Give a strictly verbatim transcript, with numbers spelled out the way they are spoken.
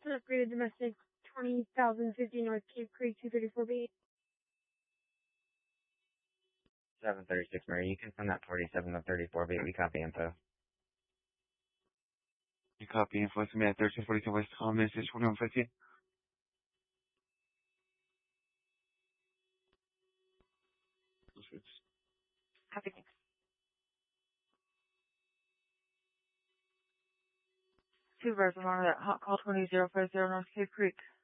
an upgraded domestic twenty thousand fifty North Cape Creek two thirty-four B. seven thirty-six Mary, you can send that forty-seven to thirty-four B. We copy info. You copy info to me at thirteen forty-two West Home, message twenty-one fifty. Copy. Supervisor, monitor that hot call twenty zero five zero North Cape Creek.